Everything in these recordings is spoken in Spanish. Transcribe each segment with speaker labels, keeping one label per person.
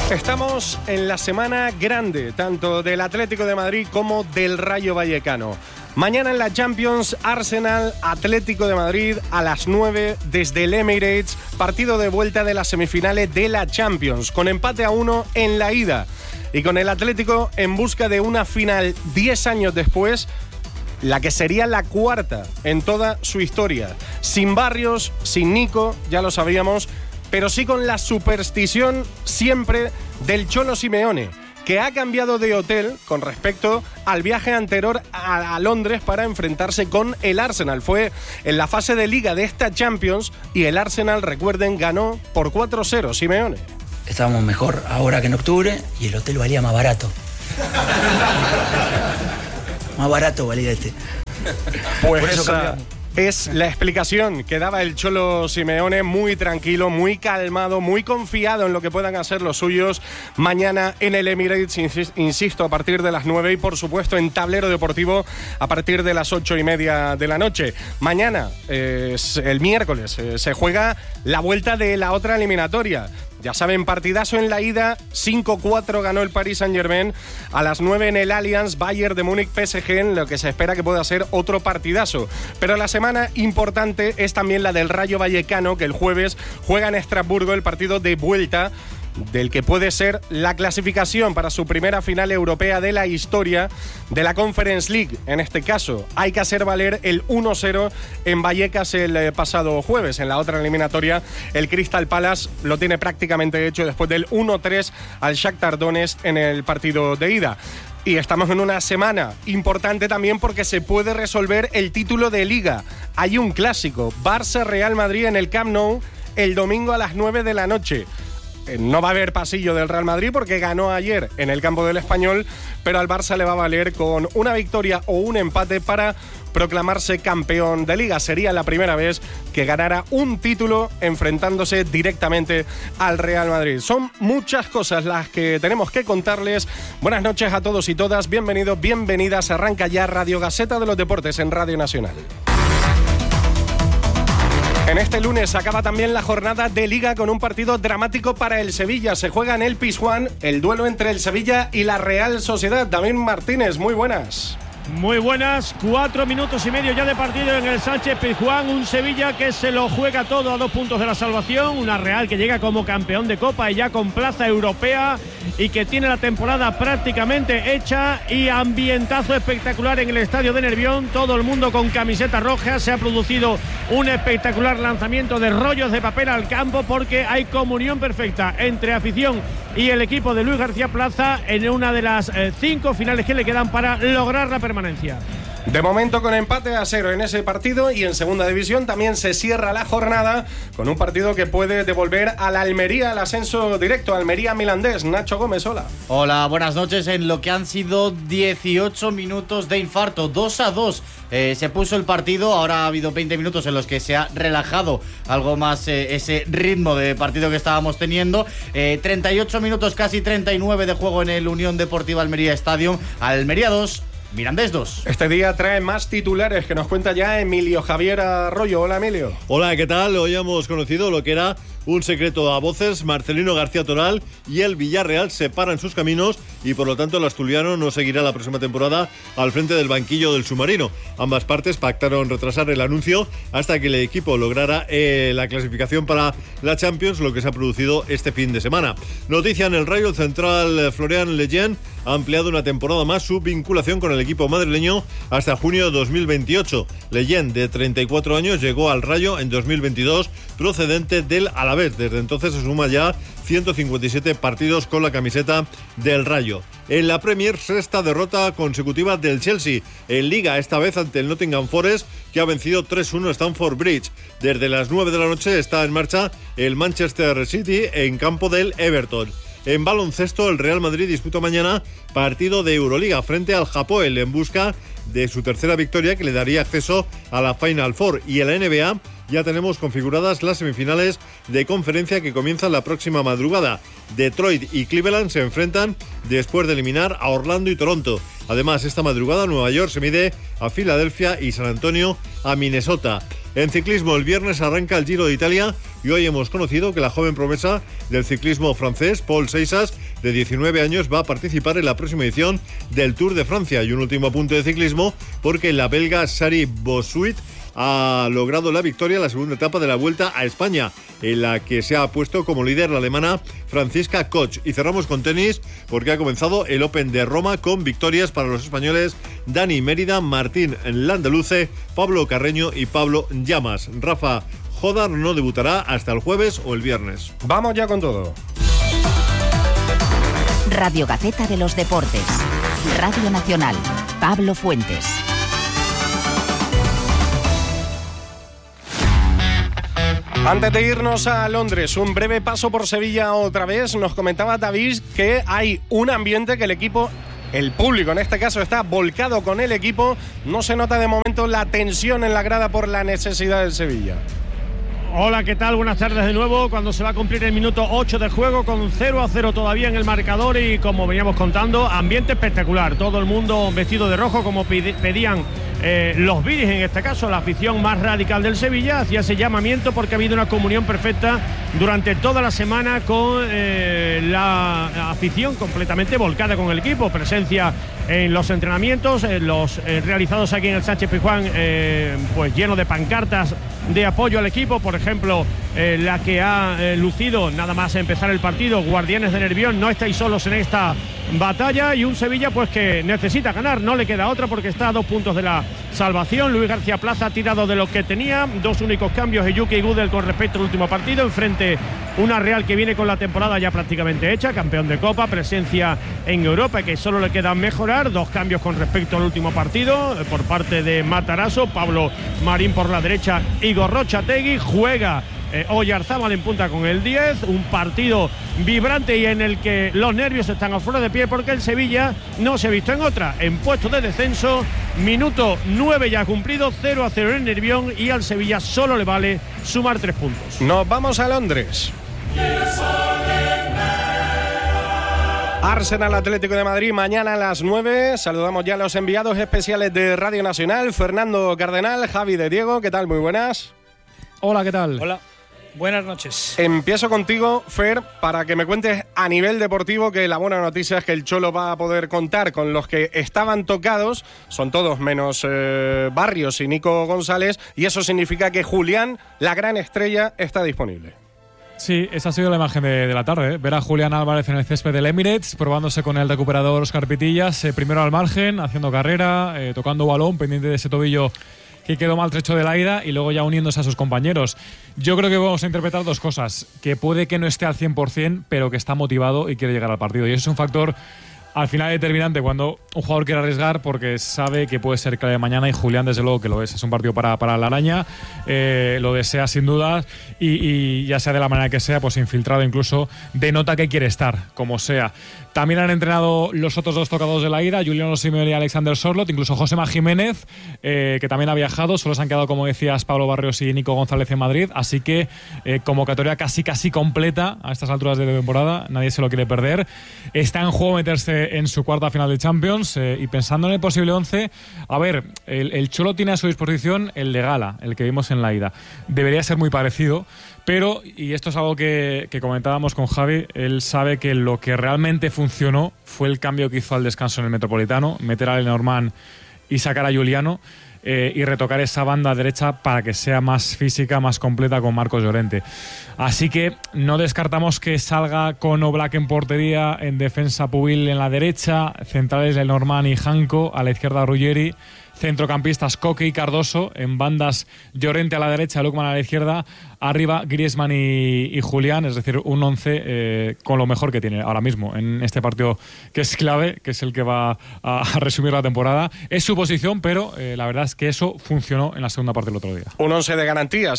Speaker 1: Estamos en la semana grande, tanto del Atlético de Madrid como del Rayo Vallecano. Mañana en la Champions, Arsenal, Atlético de Madrid a las 9 desde el Emirates, partido de vuelta de las semifinales de la Champions, con empate a 1 en la ida. Y con el Atlético en busca de una final 10 años después, la que sería la cuarta en toda su historia. Sin Barrios, sin Nico, ya lo sabíamos, pero sí con la superstición siempre del Cholo Simeone, que ha cambiado de hotel con respecto al viaje anterior a Londres para enfrentarse con el Arsenal. Fue en la fase de Liga de esta Champions y el Arsenal, recuerden, ganó por 4-0 Simeone.
Speaker 2: Estábamos mejor ahora que en octubre y el hotel valía más barato. Más barato valía este.
Speaker 1: Pues por eso cambiamos. Es la explicación que daba el Cholo Simeone, muy tranquilo, muy calmado, muy confiado en lo que puedan hacer los suyos mañana en el Emirates, insisto, a partir de las 9 y por supuesto en Tablero Deportivo a partir de las 8:30 de la noche. Mañana, el miércoles, se juega la vuelta de la otra eliminatoria. Ya saben, partidazo en la ida, 5-4 ganó el Paris Saint-Germain, a las 9 en el Allianz, Bayern de Múnich, PSG, en lo que se espera que pueda ser otro partidazo. Pero la semana importante es también la del Rayo Vallecano, que el jueves juega en Estrasburgo el partido de vuelta del que puede ser la clasificación para su primera final europea de la historia de la Conference League. En este caso, hay que hacer valer el 1-0 en Vallecas el pasado jueves. En la otra eliminatoria, el Crystal Palace lo tiene prácticamente hecho después del 1-3 al Shakhtar Donetsk en el partido de ida. Y estamos en una semana importante también porque se puede resolver el título de Liga. Hay un clásico, Barça-Real Madrid en el Camp Nou el domingo a las 9 de la noche. No va a haber pasillo del Real Madrid porque ganó ayer en el campo del Español, pero al Barça le va a valer con una victoria o un empate para proclamarse campeón de Liga. Sería la primera vez que ganara un título enfrentándose directamente al Real Madrid. Son muchas cosas las que tenemos que contarles. Buenas noches a todos y todas, bienvenidos, bienvenidas. Arranca ya Radio Gaceta de los Deportes en Radio Nacional. En este lunes acaba también la jornada de Liga con un partido dramático para el Sevilla. Se juega en el Pizjuán el duelo entre el Sevilla y la Real Sociedad. David Martínez, muy buenas.
Speaker 3: Muy buenas, 4 minutos y medio ya de partido en el Sánchez Pizjuán. Un Sevilla que se lo juega todo a 2 puntos de la salvación. Una Real que llega como campeón de Copa y ya con plaza europea y que tiene la temporada prácticamente hecha. Y ambientazo espectacular en el estadio de Nervión. Todo el mundo con camiseta roja. Se ha producido un espectacular lanzamiento de rollos de papel al campo porque hay comunión perfecta entre afición y el equipo de Luis García Plaza en una de las 5 finales que le quedan para lograr la permanencia.
Speaker 1: De momento con empate a 0 en ese partido y en segunda división también se cierra la jornada con un partido que puede devolver a la Almería al ascenso directo. Almería-Milandés. Nacho Gómez, hola.
Speaker 4: Hola, buenas noches. En lo que han sido 18 minutos de infarto, 2-2 se puso el partido. Ahora ha habido 20 minutos en los que se ha relajado algo más ese ritmo de partido que estábamos teniendo. 38 minutos, casi 39 de juego en el Unión Deportiva Almería Stadium. Almería 2, Mirandés 2.
Speaker 1: Este día trae más titulares que nos cuenta ya Emilio Javier Arroyo. Hola, Emilio.
Speaker 5: Hola, ¿qué tal? Hoy hemos conocido lo que era un secreto a voces. Marcelino García Toral y el Villarreal separan sus caminos y por lo tanto el asturiano no seguirá la próxima temporada al frente del banquillo del submarino. Ambas partes pactaron retrasar el anuncio hasta que el equipo lograra la clasificación para la Champions, lo que se ha producido este fin de semana. Noticia en el Rayo, el central Florian Lejeune ha ampliado una temporada más su vinculación con el equipo madrileño hasta junio de 2028. Lejeune, de 34 años, llegó al Rayo en 2022 procedente del Alavés. Desde entonces se suma ya 157 partidos con la camiseta del Rayo. En la Premier, sexta derrota consecutiva del Chelsea. En Liga, esta vez ante el Nottingham Forest, que ha vencido 3-1 Stamford Bridge. Desde las 9 de la noche está en marcha el Manchester City en campo del Everton. En baloncesto, el Real Madrid disputa mañana partido de Euroliga frente al Hapoel en busca de su tercera victoria que le daría acceso a la Final Four. Y en la NBA, ya tenemos configuradas las semifinales de conferencia que comienzan la próxima madrugada. Detroit y Cleveland se enfrentan después de eliminar a Orlando y Toronto. Además, esta madrugada Nueva York se mide a Filadelfia y San Antonio a Minnesota. En ciclismo, el viernes arranca el Giro de Italia y hoy hemos conocido que la joven promesa del ciclismo francés, Paul Seixas, de 19 años, va a participar en la próxima edición del Tour de Francia. Y un último apunte de ciclismo, porque la belga Sari Bosuit ha logrado la victoria en la segunda etapa de la Vuelta a España, en la que se ha puesto como líder la alemana Franziska Koch. Y cerramos con tenis, porque ha comenzado el Open de Roma con victorias para los españoles Dani Mérida, Martín Landaluce, Pablo Carreño y Pablo Llamas. Rafa Jodar no debutará hasta el jueves o el viernes.
Speaker 1: Vamos ya con todo.
Speaker 6: Radio Gaceta de los Deportes. Radio Nacional. Pablo Fuentes.
Speaker 1: Antes de irnos a Londres, un breve paso por Sevilla otra vez. Nos comentaba David que hay un ambiente que el equipo, el público en este caso, está volcado con el equipo. No se nota de momento la tensión en la grada por la necesidad del Sevilla.
Speaker 3: Hola, ¿qué tal? Buenas tardes de nuevo. Cuando se va a cumplir el minuto 8 de juego, con 0-0 todavía en el marcador y, como veníamos contando, ambiente espectacular. Todo el mundo vestido de rojo, como pedían los Viris, en este caso la afición más radical del Sevilla, hacía ese llamamiento porque ha habido una comunión perfecta durante toda la semana con la afición completamente volcada con el equipo. Presencia en los entrenamientos, los realizados aquí en el Sánchez-Pizjuán, pues lleno de pancartas de apoyo al equipo. Por ejemplo, la que ha lucido nada más empezar el partido: Guardianes de Nervión, no estáis solos en esta batalla. Y un Sevilla pues que necesita ganar, no le queda otra porque está a 2 puntos de la salvación. Luis García Plaza ha tirado de lo que tenía, 2 únicos cambios, Ejuke y Gudel con respecto al último partido. Enfrente una Real que viene con la temporada ya prácticamente hecha, campeón de Copa, presencia en Europa, que solo le queda mejorar. 2 cambios con respecto al último partido por parte de Matarazzo, Pablo Marín por la derecha, Igor Rochategui. Juega Oyarzábal en punta con el 10, un partido vibrante y en el que los nervios están a flor de piel porque el Sevilla no se ha visto en otra, en puesto de descenso. Minuto 9 ya cumplido, 0-0 en Nervión, y al Sevilla solo le vale sumar 3 puntos.
Speaker 1: Nos vamos a Londres. Arsenal Atlético de Madrid mañana a las 9. Saludamos ya a los enviados especiales de Radio Nacional, Fernando Cardenal, Javi de Diego. ¿Qué tal? Muy buenas.
Speaker 7: Hola, ¿qué tal?
Speaker 8: Hola. Buenas noches.
Speaker 1: Empiezo contigo, Fer, para que me cuentes a nivel deportivo que la buena noticia es que el Cholo va a poder contar con los que estaban tocados, son todos menos Barrios y Nico González, y eso significa que Julián, la gran estrella, está disponible.
Speaker 7: Sí, esa ha sido la imagen de la tarde, ¿eh? Ver a Julián Álvarez en el césped del Emirates, probándose con el recuperador Óscar Pitillas, primero al margen, haciendo carrera, tocando balón, pendiente de ese tobillo que quedó maltrecho de la ida, y luego ya uniéndose a sus compañeros. Yo creo que vamos a interpretar 2 cosas: que puede que no esté al 100%, pero que está motivado y quiere llegar al partido. Y eso es un factor al final determinante cuando un jugador quiere arriesgar, porque sabe que puede ser clave mañana, y Julián desde luego que lo es. Es un partido para la araña, lo desea sin duda, y ya sea de la manera que sea, pues infiltrado incluso, denota que quiere estar, como sea. También han entrenado los otros 2 tocados de la ida, Juliano Simeone y Alexander Sorloth, incluso Josema Jiménez, que también ha viajado. Solo se han quedado, como decías, Pablo Barrios y Nico González en Madrid, así que convocatoria casi completa a estas alturas de temporada, nadie se lo quiere perder. Está en juego meterse en su cuarta final de Champions, y pensando en el posible 11, a ver, el Cholo tiene a su disposición el de gala, el que vimos en la ida. Debería ser muy parecido, pero, y esto es algo que comentábamos con Javi, él sabe que lo que realmente funcionó fue el cambio que hizo al descanso en el Metropolitano, meter a Lenormand y sacar a Juliano, y retocar esa banda derecha para que sea más física, más completa, con Marcos Llorente. Así que no descartamos que salga con Oblak en portería, en defensa Pubil en la derecha, centrales Lenormand y Janko, a la izquierda Ruggeri, centrocampistas Coque y Cardoso, en bandas Llorente a la derecha, Lukman a la izquierda, arriba Griezmann y Julián, es decir, un 11 con lo mejor que tiene ahora mismo en este partido, que es clave, que es el que va a resumir la temporada. Es su posición, pero la verdad es que eso funcionó en la segunda parte del otro día.
Speaker 1: Un 11 de garantías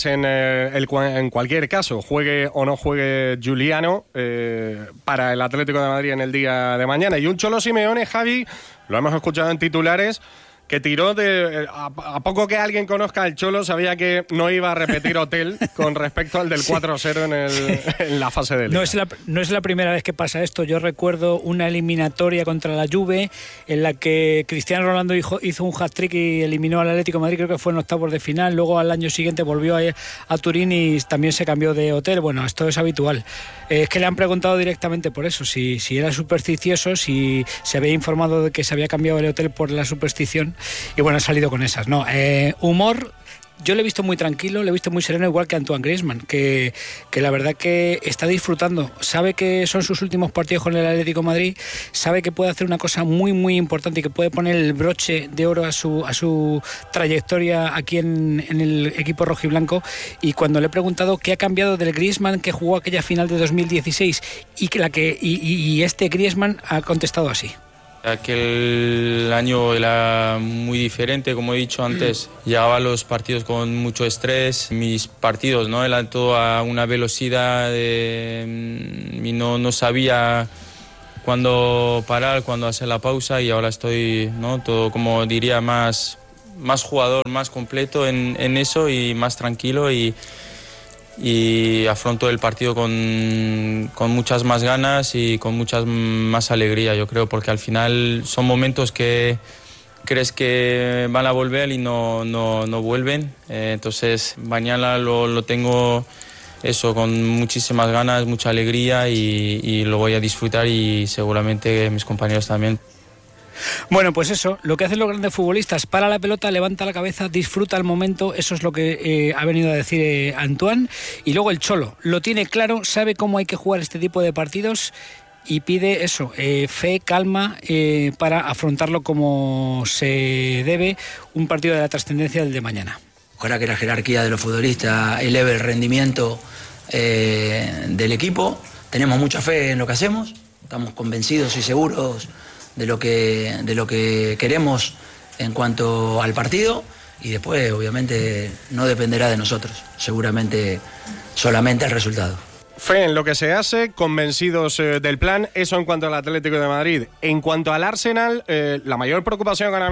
Speaker 1: en cualquier caso, juegue o no juegue Juliano, para el Atlético de Madrid en el día de mañana. Y un Cholo Simeone, Javi, lo hemos escuchado en titulares, que tiró de... A poco que alguien conozca al Cholo, sabía que no iba a repetir hotel con respecto al del 4-0 en la fase de liga.
Speaker 8: No es la primera vez que pasa esto. Yo recuerdo una eliminatoria contra la Juve en la que Cristiano Ronaldo hizo un hat-trick y eliminó al Atlético de Madrid, creo que fue en octavos de final. Luego al año siguiente volvió a Turín y también se cambió de hotel. Bueno, esto es habitual. Es que le han preguntado directamente por eso, si era supersticioso, si se había informado de que se había cambiado el hotel por la superstición, y bueno, ha salido con esas. No, humor, yo le he visto muy tranquilo, le he visto muy sereno, igual que Antoine Griezmann, que la verdad que está disfrutando, sabe que son sus últimos partidos con el Atlético de Madrid, sabe que puede hacer una cosa muy muy importante y que puede poner el broche de oro a su trayectoria aquí en el equipo rojiblanco. Y cuando le he preguntado qué ha cambiado del Griezmann que jugó aquella final de 2016 y este Griezmann, ha contestado así.
Speaker 9: Aquel año era muy diferente, como he dicho antes. Llegaba a los partidos con mucho estrés. Mis partidos, ¿no?, eran todo a una velocidad y no sabía cuándo parar, cuándo hacer la pausa, y ahora estoy, ¿no?, todo, como diría, más jugador, más completo en eso y más tranquilo, y afronto el partido con muchas más ganas y con muchas más alegría, yo creo, porque al final son momentos que crees que van a volver y no vuelven. Entonces mañana lo tengo eso con muchísimas ganas, mucha alegría, y lo voy a disfrutar, y seguramente mis compañeros también.
Speaker 8: Bueno, pues eso, lo que hacen los grandes futbolistas: para la pelota, levanta la cabeza, disfruta el momento. Eso es lo que ha venido a decir Antoine. Y luego el Cholo lo tiene claro, sabe cómo hay que jugar este tipo de partidos y pide eso, fe, calma, para afrontarlo como se debe, un partido de la trascendencia del de mañana.
Speaker 2: Ojalá que la jerarquía de los futbolistas eleve el rendimiento del equipo. Tenemos mucha fe en lo que hacemos, estamos convencidos y seguros de lo que queremos en cuanto al partido, y después obviamente no dependerá de nosotros, seguramente solamente el resultado.
Speaker 1: Fe en lo que se hace, convencidos del plan. Eso en cuanto al Atlético de Madrid. En cuanto al Arsenal, la mayor preocupación ahora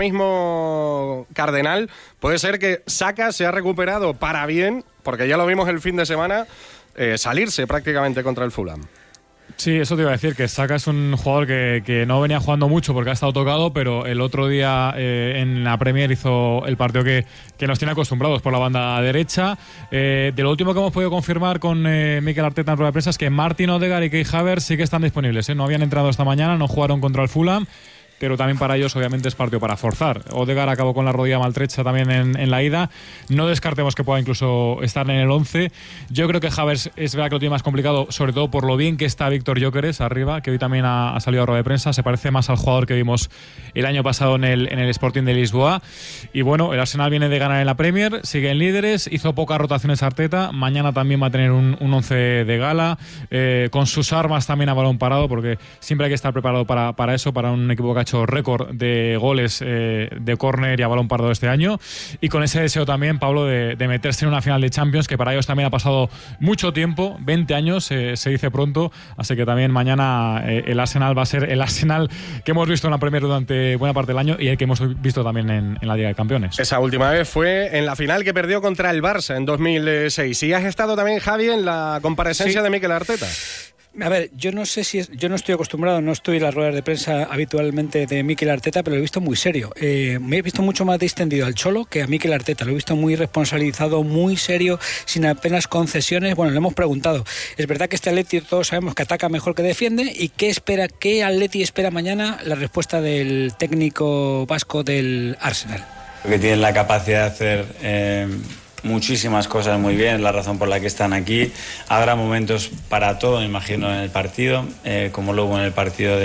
Speaker 1: mismo, Cardenal, puede ser que Saka se ha recuperado para bien, porque ya lo vimos el fin de semana, salirse prácticamente contra el Fulham.
Speaker 7: Sí, eso te iba a decir, que Saka es un jugador que no venía jugando mucho porque ha estado tocado, pero el otro día en la Premier hizo el partido que nos tiene acostumbrados por la banda derecha. De lo último que hemos podido confirmar con Mikel Arteta en rueda de prensa es que Martin Odegaard y Kai Havertz sí que están disponibles. No habían entrado esta mañana, no jugaron contra el Fulham, pero también para ellos obviamente es partido para forzar. Odegaard acabó con la rodilla maltrecha también en la ida. No descartemos que pueda incluso estar en el 11. Yo creo que Havertz es verdad que lo tiene más complicado, sobre todo por lo bien que está Víctor Gyökeres arriba, que hoy también ha salido a rueda de prensa. Se parece más al jugador que vimos el año pasado en el Sporting de Lisboa. Y bueno, el Arsenal viene de ganar en la Premier, sigue en líderes, hizo pocas rotaciones Arteta. Mañana también va a tener un 11 de gala, con sus armas también a balón parado, porque siempre hay que estar preparado para eso, para un equipo que ha hecho récord de goles de córner y a balón parado este año, y con ese deseo también, Pablo, de meterse en una final de Champions, que para ellos también ha pasado mucho tiempo, 20 años, se dice pronto, así que también mañana el Arsenal va a ser el Arsenal que hemos visto en la Premier durante buena parte del año y el que hemos visto también en la Liga de Campeones.
Speaker 1: Esa última vez fue en la final que perdió contra el Barça en 2006. Y has estado también, Javi, en la comparecencia de Mikel Arteta.
Speaker 8: A ver, yo no estoy acostumbrado, no estoy en las ruedas de prensa habitualmente de Mikel Arteta, pero lo he visto muy serio. Me he visto mucho más distendido al Cholo que a Mikel Arteta. Lo he visto muy responsabilizado, muy serio, sin apenas concesiones. Bueno, le hemos preguntado. Es verdad que este Atleti todos sabemos que ataca mejor que defiende. ¿Y qué Atleti espera mañana? La respuesta del técnico vasco del Arsenal.
Speaker 10: Que tienen la capacidad de hacer muchísimas cosas muy bien, es la razón por la que están aquí. Habrá momentos para todo, me imagino, en el partido, como luego en el partido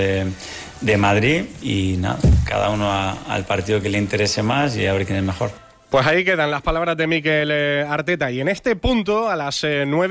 Speaker 10: de Madrid, y nada, cada uno al partido que le interese más y a ver quién es mejor.
Speaker 1: Pues ahí quedan las palabras de Mikel Arteta. Y en este punto, a las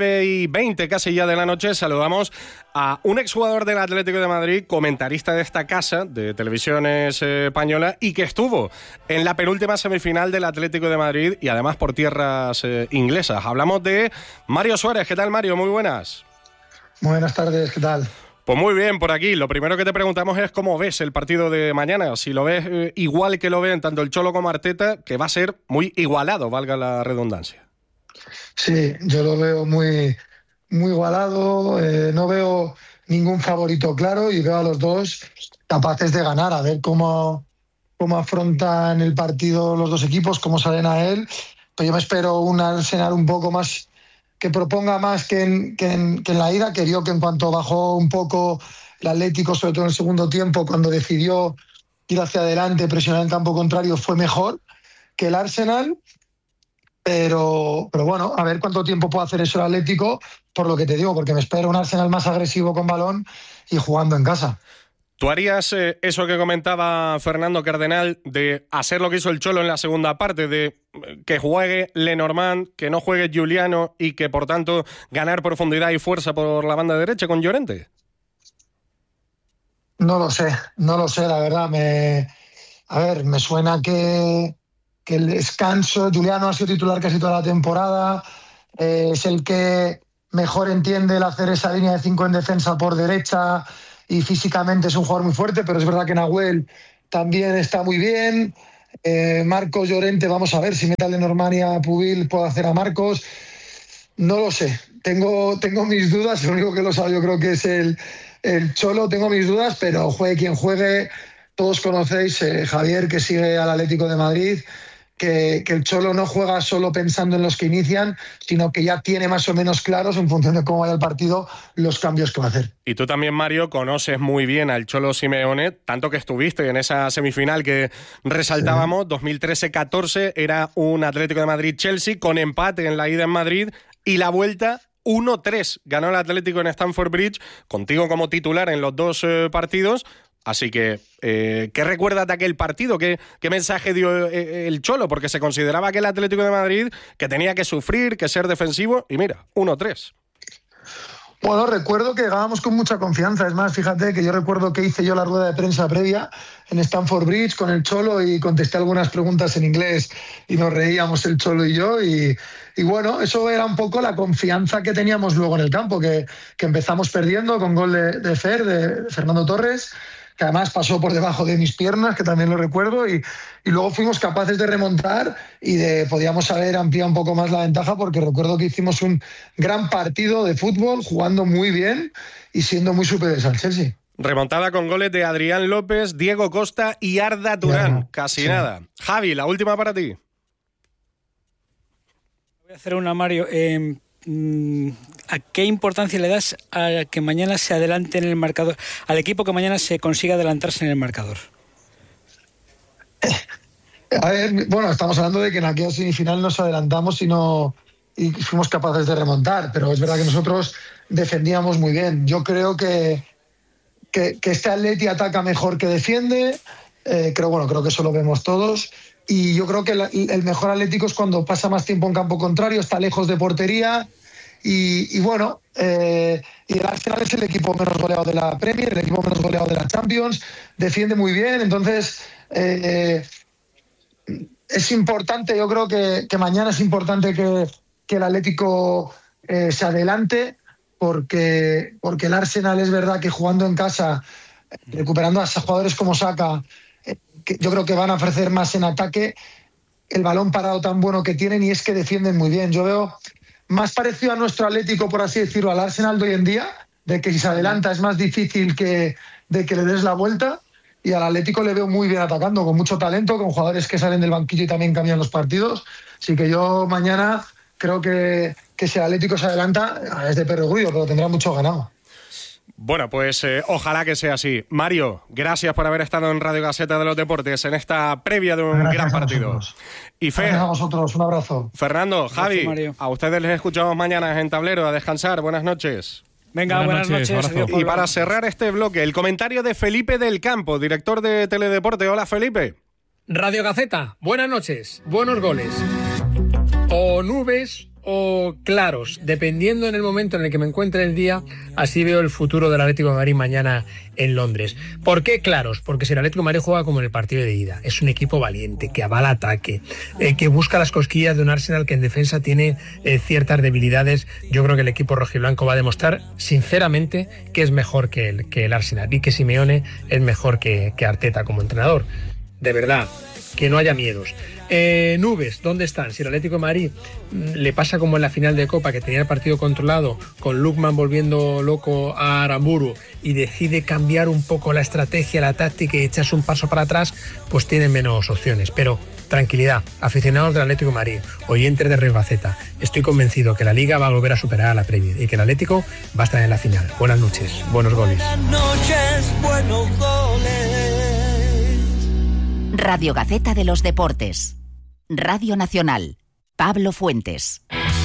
Speaker 1: 9:20 casi ya de la noche, saludamos a un exjugador del Atlético de Madrid, comentarista de esta casa de televisiones española, y que estuvo en la penúltima semifinal del Atlético de Madrid y además por tierras inglesas. Hablamos de Mario Suárez. ¿Qué tal, Mario? Muy buenas.
Speaker 11: Buenas tardes, ¿qué tal?
Speaker 1: Pues muy bien, por aquí. Lo primero que te preguntamos es cómo ves el partido de mañana. Si lo ves igual que lo ven tanto el Cholo como Arteta, que va a ser muy igualado, valga la redundancia.
Speaker 11: Sí, yo lo veo muy, muy igualado. No veo ningún favorito claro y veo a los dos capaces de ganar. A ver cómo afrontan el partido los dos equipos, cómo salen a él. Pero yo me espero un Arsenal un poco más, que proponga más que en la ida, que vio que en cuanto bajó un poco el Atlético, sobre todo en el segundo tiempo, cuando decidió ir hacia adelante, presionar en campo contrario, fue mejor que el Arsenal. Pero bueno, a ver cuánto tiempo puede hacer eso el Atlético, por lo que te digo, porque me espero un Arsenal más agresivo con balón y jugando en casa.
Speaker 1: ¿Tú harías eso que comentaba Fernando Cardenal de hacer lo que hizo el Cholo en la segunda parte, de que juegue Lenormand, que no juegue Giuliano y que, por tanto, ganar profundidad y fuerza por la banda derecha con Llorente?
Speaker 11: No lo sé, la verdad. Me suena que el descanso, Giuliano ha sido titular casi toda la temporada, es el que mejor entiende el hacer esa línea de 5 en defensa por derecha, y físicamente es un jugador muy fuerte, pero es verdad que Nahuel también está muy bien. Marcos Llorente, vamos a ver si mete a Lenormand y a Pubil, puede hacer a Marcos. No lo sé, tengo mis dudas, lo único que lo sabe yo creo que es el Cholo, tengo mis dudas, pero juegue quien juegue, todos conocéis, Javier, que sigue al Atlético de Madrid, que el Cholo no juega solo pensando en los que inician, sino que ya tiene más o menos claros, en función de cómo vaya el partido, los cambios que va a hacer. Y tú también, Mario, conoces muy bien al Cholo Simeone, tanto que estuviste en esa semifinal que resaltábamos, 2013-14, era un Atlético de Madrid-Chelsea con empate en la ida en Madrid y la vuelta 1-3. Ganó el Atlético en Stamford Bridge, contigo como titular en los dos partidos. Así que, ¿qué recuerdas de aquel partido? ¿Qué mensaje dio el Cholo? Porque se consideraba que el Atlético de Madrid que tenía que sufrir, que ser defensivo, y mira, 1-3. Bueno, recuerdo que ganábamos con mucha confianza. Es más, fíjate que yo recuerdo que hice yo la rueda de prensa previa en Stamford Bridge con el Cholo y contesté algunas preguntas en inglés y nos reíamos el Cholo y yo. Y bueno, eso era un poco la confianza que teníamos luego en el campo, que empezamos perdiendo con gol de Fernando Torres, que además pasó por debajo de mis piernas, que también lo recuerdo, y luego fuimos capaces de remontar y podíamos haber ampliado un poco más la ventaja, porque recuerdo que hicimos un gran partido de fútbol, jugando muy bien y siendo muy superiores al Chelsea.
Speaker 1: Remontada con goles de Adrián López, Diego Costa y Arda Turán, casi nada. Javi, la última para ti.
Speaker 8: Voy a hacer una, Mario. ¿A qué importancia le das a que mañana se adelante en el marcador, al equipo que mañana se consiga adelantarse en el marcador?
Speaker 11: A ver, bueno, estamos hablando de que en aquella semifinal nos adelantamos y fuimos capaces de remontar, pero es verdad que nosotros defendíamos muy bien. Yo creo que este Atleti ataca mejor que defiende, creo que eso lo vemos todos. Y yo creo que el mejor Atlético es cuando pasa más tiempo en campo contrario, está lejos de portería y el Arsenal es el equipo menos goleado de la Premier, el equipo menos goleado de la Champions, defiende muy bien, entonces es importante, yo creo que mañana es importante que el Atlético se adelante, porque el Arsenal es verdad que jugando en casa, recuperando a jugadores como Saka, que yo creo que van a ofrecer más en ataque, el balón parado tan bueno que tienen, y es que defienden muy bien. Yo veo más parecido a nuestro Atlético, por así decirlo, al Arsenal de hoy en día, de que si se adelanta es más difícil de que le des la vuelta, y al Atlético le veo muy bien atacando, con mucho talento, con jugadores que salen del banquillo y también cambian los partidos. Así que yo mañana creo que si el Atlético se adelanta es de perogrullo, pero tendrá mucho ganado. Bueno, pues ojalá que sea así. Mario, gracias por haber estado en Radio Gaceta de los Deportes en esta previa de un gran partido. Y Fer, gracias a vosotros, un abrazo.
Speaker 1: Fernando, Javi, gracias, a ustedes les escuchamos mañana en Tablero, a descansar. Buenas noches.
Speaker 8: Venga, buenas noches.
Speaker 1: Y para cerrar este bloque, el comentario de Felipe del Campo, director de Teledeporte. Hola, Felipe.
Speaker 12: Radio Gaceta, buenas noches, buenos goles. O nubes o claros, dependiendo en el momento en el que me encuentre el día, así veo el futuro del Atlético de Madrid mañana en Londres. ¿Por qué claros? Porque si el Atlético de Madrid juega como en el partido de ida, es un equipo valiente, que avala ataque, que busca las cosquillas de un Arsenal que en defensa tiene ciertas debilidades. Yo creo que el equipo rojiblanco va a demostrar sinceramente que es mejor que el Arsenal y que Simeone es mejor que Arteta como entrenador. De verdad, que no haya miedos. Nubes, ¿dónde están? Si el Atlético de Madrid le pasa como en la final de Copa, que tenía el partido controlado, con Lukman volviendo loco a Aramburu, y decide cambiar un poco la estrategia, la táctica y echarse un paso para atrás, pues tienen menos opciones. Pero tranquilidad, aficionados del Atlético de Madrid, oyentes de Red Baceta, estoy convencido que la Liga va a volver a superar a la Premier y que el Atlético va a estar en la final. Buenas noches, buenos goles.
Speaker 13: Buenas noches, buenos goles.
Speaker 6: Radio Gaceta de los Deportes. Radio Nacional. Pablo Fuentes.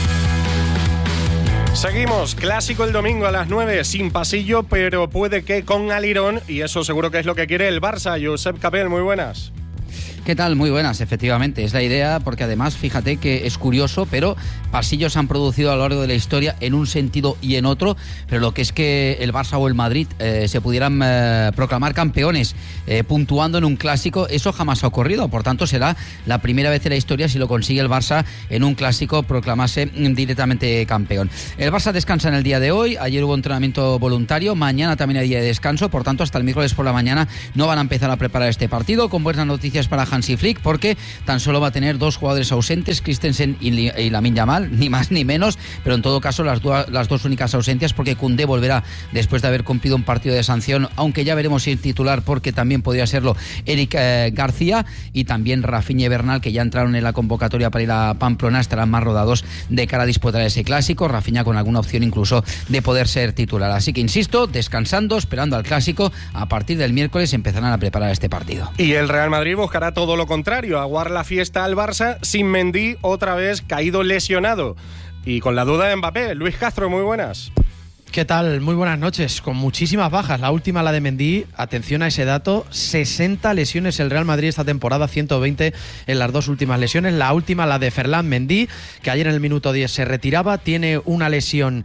Speaker 1: Seguimos, clásico el domingo a las 9, sin pasillo, pero puede que con alirón, y eso seguro que es lo que quiere el Barça. Josep Capel, muy buenas.
Speaker 14: ¿Qué tal? Muy buenas, efectivamente, es la idea, porque además, fíjate que es curioso, pero pasillos se han producido a lo largo de la historia en un sentido y en otro, pero lo que es que el Barça o el Madrid se pudieran proclamar campeones puntuando en un clásico, eso jamás ha ocurrido, por tanto será la primera vez en la historia si lo consigue el Barça en un clásico proclamarse directamente campeón. El Barça descansa en el día de hoy, ayer hubo entrenamiento voluntario, mañana también hay día de descanso, por tanto hasta el miércoles por la mañana no van a empezar a preparar este partido, con buenas noticias para Hansi Flick, porque tan solo va a tener 2 jugadores ausentes, Christensen y Lamine Yamal, ni más ni menos, pero en todo caso las dos únicas ausencias, porque Koundé volverá después de haber cumplido un partido de sanción, aunque ya veremos si es titular, porque también podría serlo Eric García, y también Rafinha y Bernal, que ya entraron en la convocatoria para ir a Pamplona, estarán más rodados de cara a disputar ese clásico, Rafinha con alguna opción incluso de poder ser titular. Así que insisto, descansando, esperando al clásico, a partir del miércoles empezarán a preparar este partido.
Speaker 1: Y el Real Madrid buscará todo lo contrario, aguar la fiesta al Barça sin Mendy, otra vez caído lesionado. Y con la duda de Mbappé. Luis Castro, muy buenas.
Speaker 15: ¿Qué tal? Muy buenas noches. Con muchísimas bajas. La última, la de Mendy. Atención a ese dato. 60 lesiones el Real Madrid esta temporada, 120 en las 2 últimas lesiones. La última, la de Ferland Mendy, que ayer en el minuto 10 se retiraba. Tiene una lesión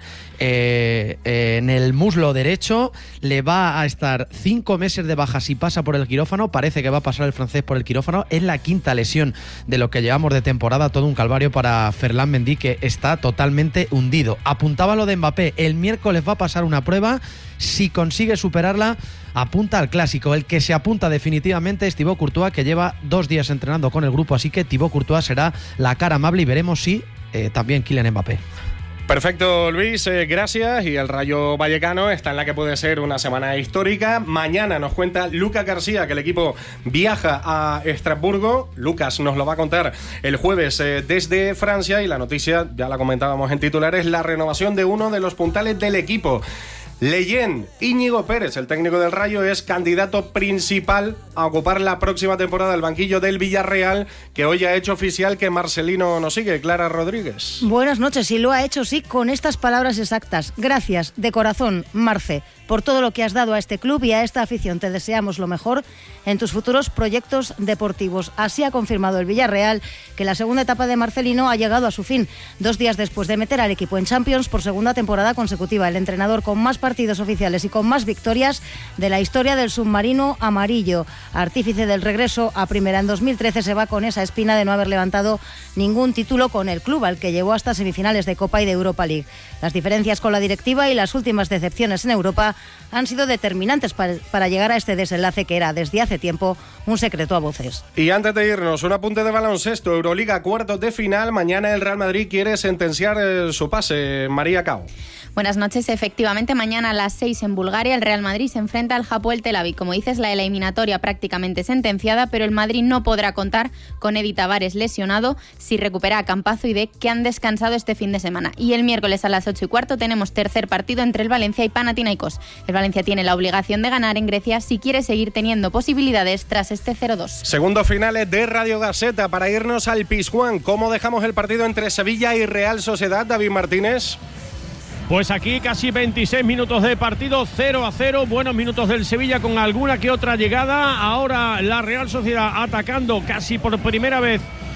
Speaker 15: en el muslo derecho. Le va a estar 5 meses de baja si pasa por el quirófano. Parece que va a pasar el francés por el quirófano. Es la 5ª lesión de lo que llevamos de temporada. Todo un calvario para Ferland Mendy, que está totalmente hundido. Apuntaba lo de Mbappé. El miércoles va a pasar una prueba. Si consigue superarla, apunta al clásico. El que se apunta definitivamente es Thibaut Courtois, que lleva 2 días entrenando con el grupo, así que Thibaut Courtois será la cara amable y veremos si también Kylian Mbappé.
Speaker 1: Perfecto, Luis, gracias. Y el Rayo Vallecano está en la que puede ser una semana histórica. Mañana nos cuenta Lucas García que el equipo viaja a Estrasburgo. Lucas nos lo va a contar el jueves desde Francia, y la noticia, ya la comentábamos en titulares, la renovación de uno de los puntales del equipo. Leyen, Íñigo Pérez, el técnico del Rayo, es candidato principal a ocupar la próxima temporada el banquillo del Villarreal, que hoy ha hecho oficial que Marcelino nos sigue. Clara Rodríguez.
Speaker 16: Buenas noches, y lo ha hecho, sí, con estas palabras exactas. Gracias, de corazón, Marce, por todo lo que has dado a este club y a esta afición. Te deseamos lo mejor en tus futuros proyectos deportivos. Así ha confirmado el Villarreal que la segunda etapa de Marcelino ha llegado a su fin, 2 días después de meter al equipo en Champions por segunda temporada consecutiva. El entrenador con más partidos oficiales y con más victorias de la historia del submarino amarillo, artífice del regreso a primera en 2013, se va con esa espina de no haber levantado ningún título con el club, al que llevó hasta semifinales de Copa y de Europa League. Las diferencias con la directiva y las últimas decepciones en Europa han sido determinantes para llegar a este desenlace que era desde hace tiempo un secreto a voces.
Speaker 1: Y antes de irnos, un apunte de baloncesto. Euroliga, cuartos de final. Mañana el Real Madrid quiere sentenciar su pase. María Cao.
Speaker 17: Buenas noches. Efectivamente, mañana a las 6 en Bulgaria el Real Madrid se enfrenta al Hapoel Tel Aviv. Como dices, la eliminatoria prácticamente sentenciada, pero el Madrid no podrá contar con Edi Tavares lesionado, si recupera a Campazzo y Dec, que han descansado este fin de semana. Y el miércoles a las 8:15 tenemos tercer partido entre el Valencia y Panathinaikos. El Valencia tiene la obligación de ganar en Grecia si quiere seguir teniendo posibilidades tras este 0-2.
Speaker 1: Segundo finales de Radio Gaceta para irnos al Pizjuán. ¿Cómo dejamos el partido entre Sevilla y Real Sociedad, David Martínez?
Speaker 3: Pues aquí casi 26 minutos de partido, 0-0, buenos minutos del Sevilla con alguna que otra llegada. Ahora la Real Sociedad atacando casi por primera vez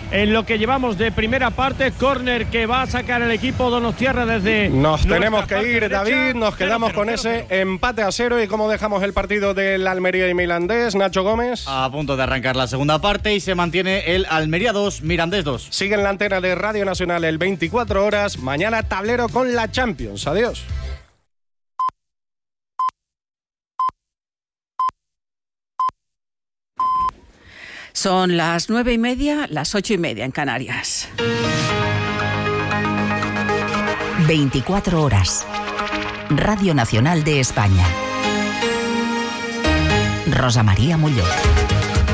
Speaker 3: en lo que llevamos de primera parte. Córner que va a sacar el equipo donostiarra desde...
Speaker 1: Nos tenemos que ir,
Speaker 3: derecha.
Speaker 1: David, nos quedamos con ese empate a 0. ¿Y cómo dejamos el partido del Almería y Mirandés, Nacho Gómez?
Speaker 4: A punto de arrancar la segunda parte y se mantiene el Almería 2, Mirandés 2.
Speaker 1: Sigue en la antena de Radio Nacional el 24 horas. Mañana tablero con la Champions. Adiós.
Speaker 18: Son las 9:30, las 8:30 en Canarias.
Speaker 6: 24 horas. Radio Nacional de España. Rosa María Muñoz.